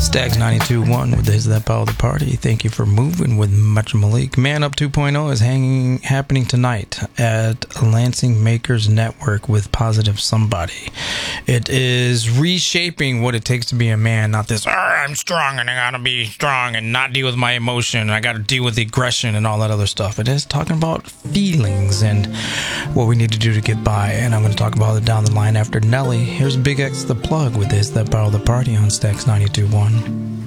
Stags 92.1 with Is That Power of the Party. Thank you for moving with Metro Malik. Man Up 2.0 is happening tonight at Lansing Makers Network with Positive Somebody. It is reshaping what it takes to be a man, not this, I'm strong and I gotta be strong and not deal with my emotion and I gotta deal with the aggression and all that other stuff. It is talking about feelings and what we need to do to get by, and I'm going to talk about it down the line after Nelly. Here's Big X The Plug with Is That Power of the Party on Stags 92.1.